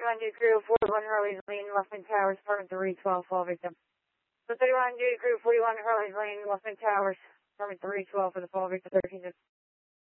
31 Duke Crew, 41 Hurley's Lane, Luffman Towers, apartment 312, fall victim. So 31 Duke Crew, 41 Hurley's Lane, Luffman Towers, apartment 312 for the fall victim, 13